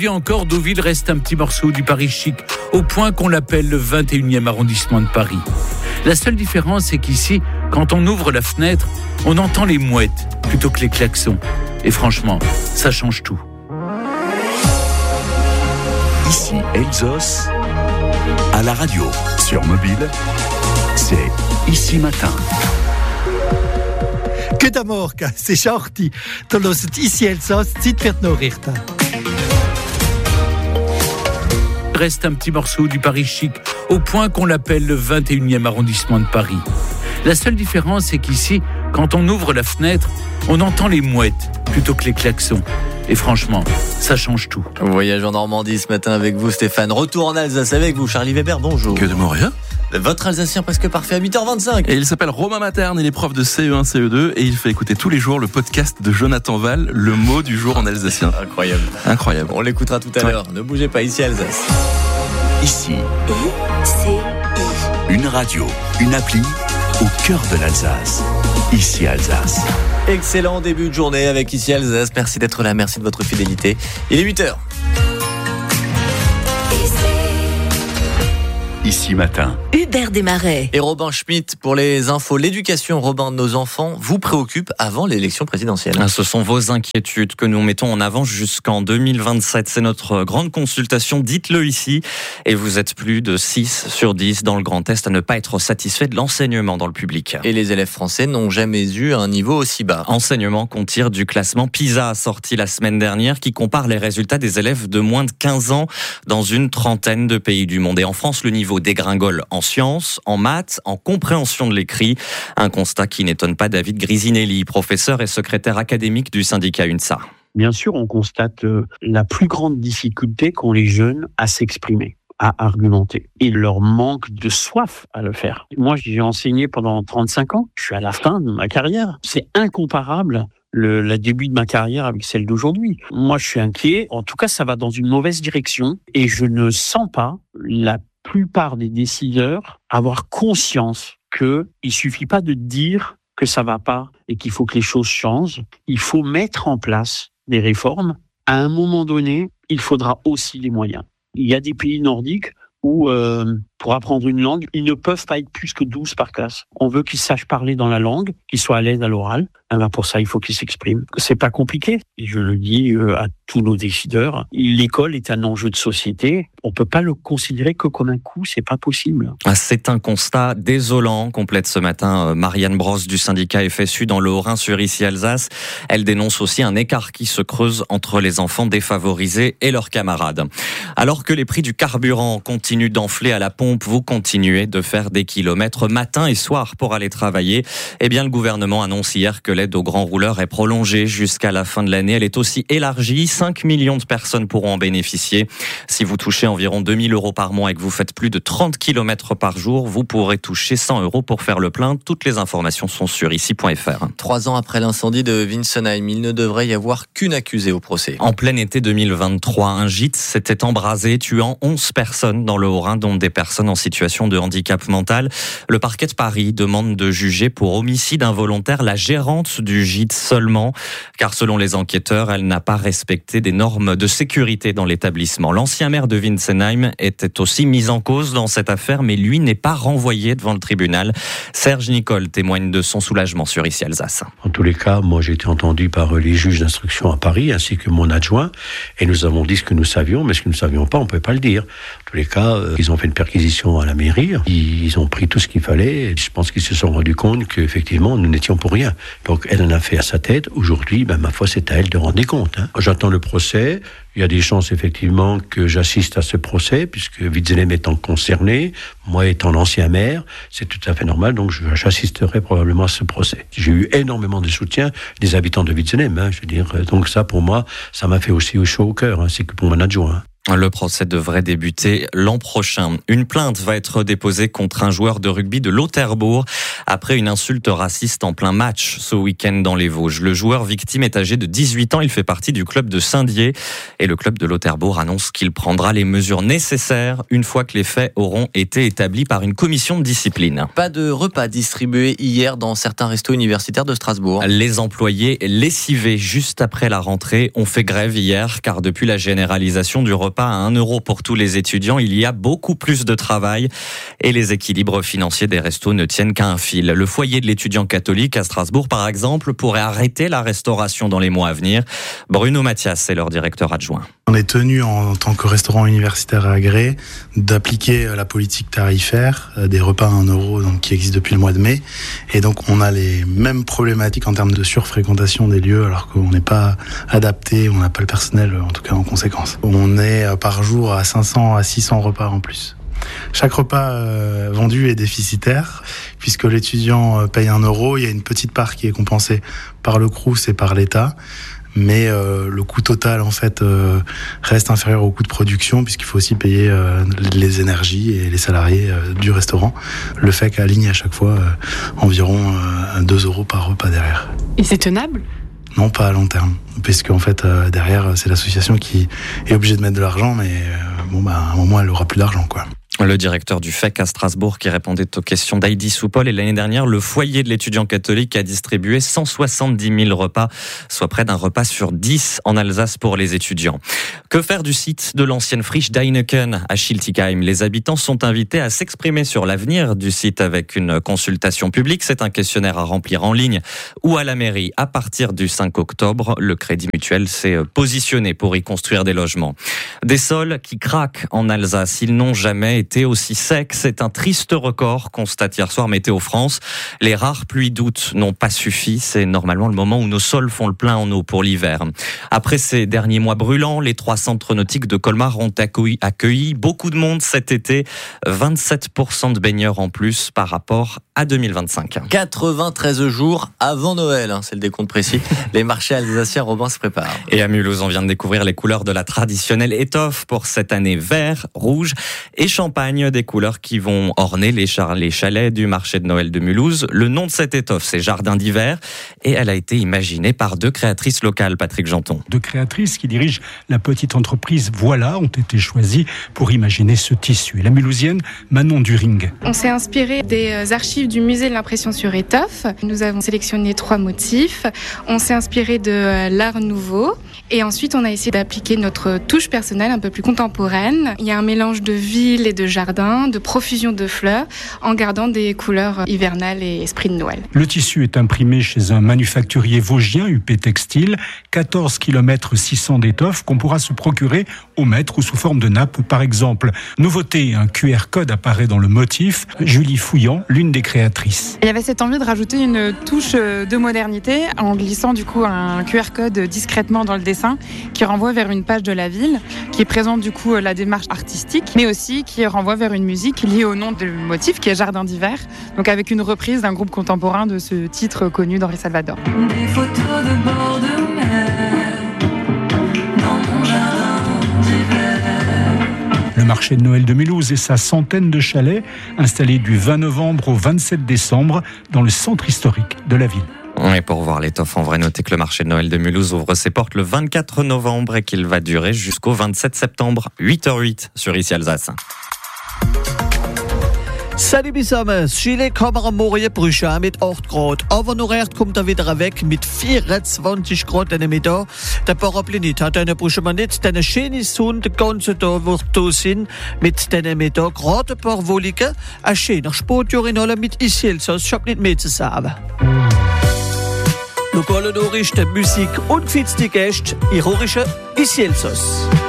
Puis encore, Deauville reste un petit morceau du Paris chic, au point qu'on l'appelle le 21e arrondissement de Paris. La seule différence, c'est qu'ici, quand on ouvre la fenêtre, on entend les mouettes plutôt que les klaxons. Et franchement, ça change tout. Ici Elsos, à la radio, sur mobile, c'est Ici Matin. Guten Morgen, c'est Shorty. Du hörst Ici Elsos, Zeitwertnachrichten. Reste un petit morceau du Paris chic, au point qu'on l'appelle le 21e arrondissement de Paris. La seule différence, c'est qu'ici, quand on ouvre la fenêtre, on entend les mouettes plutôt que les klaxons. Et franchement, ça change tout. Voyage en Normandie ce matin avec vous, Stéphane. Retour en Alsace avec vous, Charlie Weber, bonjour. Que de Montréal. Votre Alsacien presque parfait à 8h25. Et il s'appelle Romain Materne, il est prof de CE1, CE2 et il fait écouter tous les jours le podcast de Jonathan Val, le mot du jour en alsacien. Incroyable. Incroyable. On l'écoutera tout à l'heure. Ne bougez pas, ici Alsace. Ici, une radio, une appli au cœur de l'Alsace. Ici Alsace. Excellent début de journée avec Ici Alsace. Merci d'être là, merci de votre fidélité. Il est 8h. Ici Matin. Hubert Desmarais. Et Robin Schmitt pour les infos. L'éducation, Robin, de nos enfants vous préoccupe avant l'élection présidentielle. Ce sont vos inquiétudes que nous mettons en avant jusqu'en 2027. C'est notre grande consultation. Dites-le ici. Et vous êtes plus de 6 sur 10 dans le Grand Est à ne pas être satisfait de l'enseignement dans le public. Et les élèves français n'ont jamais eu un niveau aussi bas. Enseignement qu'on tire du classement PISA sorti la semaine dernière qui compare les résultats des élèves de moins de 15 ans dans une trentaine de pays du monde. Et en France, le niveau dégringole en sciences, en maths, en compréhension de l'écrit. Un constat qui n'étonne pas David Grisinelli, professeur et secrétaire académique du syndicat UNSA. Bien sûr, on constate la plus grande difficulté qu'ont les jeunes à s'exprimer, à argumenter. Et leur manque de soif à le faire. Moi, j'ai enseigné pendant 35 ans. Je suis à la fin de ma carrière. C'est incomparable. Le début de ma carrière avec celle d'aujourd'hui. Moi, je suis inquiet. En tout cas, ça va dans une mauvaise direction. Et je ne sens pas la plupart des décideurs avoir conscience qu'il suffit pas de dire que ça va pas et qu'il faut que les choses changent. Il faut mettre en place des réformes. À un moment donné, il faudra aussi des moyens. Il y a des pays nordiques où, pour apprendre une langue, ils ne peuvent pas être plus que 12 par classe. On veut qu'ils sachent parler dans la langue, qu'ils soient à l'aise à l'oral. Pour ça, il faut qu'ils s'expriment. C'est pas compliqué. Et je le dis à tous nos décideurs. L'école est un enjeu de société. On peut pas le considérer que comme un coup. C'est pas possible. C'est un constat désolant, complète ce matin Marianne Brosse du syndicat FSU dans le Haut-Rhin sur Ici Alsace. Elle dénonce aussi un écart qui se creuse entre les enfants défavorisés et leurs camarades. Alors que les prix du carburant continuent d'enfler à la pompe, vous continuez de faire des kilomètres matin et soir pour aller travailler. Eh bien, le gouvernement annonce hier que l'aide aux grands rouleurs est prolongée jusqu'à la fin de l'année. Elle est aussi élargie. 5 millions de personnes pourront en bénéficier. Si vous touchez environ 2 000 € par mois et que vous faites plus de 30 km par jour, vous pourrez toucher 100 € pour faire le plein. Toutes les informations sont sur ici.fr. 3 ans après l'incendie de Winsenheim, il ne devrait y avoir qu'une accusée au procès. En plein été 2023, un gîte s'était embrasé, tuant 11 personnes dans le Haut-Rhin, dont des personnes en situation de handicap mental. Le parquet de Paris demande de juger pour homicide involontaire la gérante du gîte seulement, car selon les enquêteurs, elle n'a pas respecté des normes de sécurité dans l'établissement. L'ancien maire de Winsenheim était aussi mis en cause dans cette affaire, mais lui n'est pas renvoyé devant le tribunal. Serge Nicole témoigne de son soulagement sur Ici Alsace. En tous les cas, moi j'ai été entendu par les juges d'instruction à Paris, ainsi que mon adjoint, et nous avons dit ce que nous savions, mais ce que nous ne savions pas, on ne pouvait pas le dire. En tous les cas, ils ont fait une perquisition à la mairie, ils ont pris tout ce qu'il fallait, et je pense qu'ils se sont rendus compte qu'effectivement, nous n'étions pour rien. Donc elle en a fait à sa tête. Aujourd'hui, ma foi, c'est à elle de rendre des comptes. J'attends le procès. Il y a des chances effectivement que j'assiste à ce procès, puisque Winsenheim étant concerné, moi étant l'ancien maire, c'est tout à fait normal, donc j'assisterai probablement à ce procès. J'ai eu énormément de soutien des habitants de Winsenheim, je veux dire, donc ça pour moi, ça m'a fait aussi chaud au cœur, ainsi que pour mon adjoint. Le procès devrait débuter l'an prochain. Une plainte va être déposée contre un joueur de rugby de Lauterbourg après une insulte raciste en plein match ce week-end dans les Vosges. Le joueur victime est âgé de 18 ans. Il fait partie du club de Saint-Dié et le club de Lauterbourg annonce qu'il prendra les mesures nécessaires une fois que les faits auront été établis par une commission de discipline. Pas de repas distribués hier dans certains restos universitaires de Strasbourg. Les employés lessivés juste après la rentrée ont fait grève hier car depuis la généralisation du repas à 1 € pour tous les étudiants, il y a beaucoup plus de travail et les équilibres financiers des restos ne tiennent qu'à un fil. Le foyer de l'étudiant catholique à Strasbourg, par exemple, pourrait arrêter la restauration dans les mois à venir. Bruno Mathias est leur directeur adjoint. On est tenu en tant que restaurant universitaire agréé d'appliquer la politique tarifaire des repas à 1 € donc, qui existe depuis le mois de mai. Et donc on a les mêmes problématiques en termes de surfréquentation des lieux alors qu'on n'est pas adapté, on n'a pas le personnel en tout cas en conséquence. On est par jour à 500 à 600 repas en plus. Chaque repas vendu est déficitaire puisque l'étudiant paye 1 €. Il y a une petite part qui est compensée par le Crous et par l'État. Mais le coût total en fait reste inférieur au coût de production puisqu'il faut aussi payer les énergies et les salariés du restaurant. Le fait qu'aligne à chaque fois environ 2 € par repas derrière. Et c'est tenable ? Non, pas à long terme, puisque en fait derrière c'est l'association qui est obligée de mettre de l'argent, mais à un moment elle aura plus d'argent quoi. Le directeur du FEC à Strasbourg qui répondait aux questions d'Heidi Soupol. Et l'année dernière, le foyer de l'étudiant catholique a distribué 170 000 repas, soit près d'un repas sur 10 en Alsace pour les étudiants. Que faire du site de l'ancienne friche d'Heineken à Schiltigheim ? Les habitants sont invités à s'exprimer sur l'avenir du site avec une consultation publique. C'est un questionnaire à remplir en ligne ou à la mairie à partir du 5 octobre. Le Crédit Mutuel s'est positionné pour y construire des logements. Des sols qui craquent en Alsace. Ils n'ont jamais été aussi sec, c'est un triste record, constate hier soir Météo France. Les rares pluies d'août n'ont pas suffi, c'est normalement le moment où nos sols font le plein en eau pour l'hiver. Après ces derniers mois brûlants, les 3 centres nautiques de Colmar ont accueilli beaucoup de monde cet été, 27% de baigneurs en plus par rapport à 2025. 93 jours avant Noël, c'est le décompte précis. Les marchés alsaciens, Robin, se préparent. Et à Mulhouse, on vient de découvrir les couleurs de la traditionnelle étoffe pour cette année: vert, rouge et champagne, des couleurs qui vont orner les chalets du marché de Noël de Mulhouse. Le nom de cette étoffe, c'est Jardin d'hiver et elle a été imaginée par 2 créatrices locales, Patrick Janton. 2 créatrices qui dirigent la petite entreprise Voilà ont été choisies pour imaginer ce tissu. Et la mulhousienne Manon During. On s'est inspiré des archives du musée de l'impression sur étoffe. Nous avons sélectionné 3 motifs. On s'est inspiré de l'art nouveau et ensuite on a essayé d'appliquer notre touche personnelle un peu plus contemporaine. Il y a un mélange de ville et de jardin, de profusion de fleurs, en gardant des couleurs hivernales et esprit de Noël. Le tissu est imprimé chez un manufacturier vosgien, UP Textile, 14 km 600 d'étoffe qu'on pourra se procurer au mètre ou sous forme de nappe par exemple. Nouveauté, un QR code apparaît dans le motif. Julie Fouillant, l'une des créatrices. Il y avait cette envie de rajouter une touche de modernité en glissant du coup un QR code discrètement dans le dessin qui renvoie vers une page de la ville, qui présente du coup la démarche artistique, mais aussi qui renvoie vers une musique liée au nom du motif qui est Jardin d'hiver, donc avec une reprise d'un groupe contemporain de ce titre connu d'Henri Salvador. Des photos de bord de mer dans mon jardin d'hiver. Le marché de Noël de Mulhouse et sa centaine de chalets installés du 20 novembre au 27 décembre dans le centre historique de la ville. Et pour voir l'étoffe en vrai, notez que le marché de Noël de Mulhouse ouvre ses portes le 24 novembre et qu'il va durer jusqu'au 27 septembre, 8h08 sur Ici Alsace. Salut zusammen, Chile kommen am Morgen Brüche mit 8 Grad, aber noch recht kommt wieder weg mit 24 Grad in der Mittag. Der Paraplinit hat eine Brüche man nicht, denn schöne Sonne den ganzen Tag wird da sein mit den Mittag, gerade ein paar Wolken, ein schöner Sportjournal mit Ischelsos, ich hab nicht mehr zu sagen. Lokale Nachrichten, Musik und fitste Gäste, ironische Ischelsos.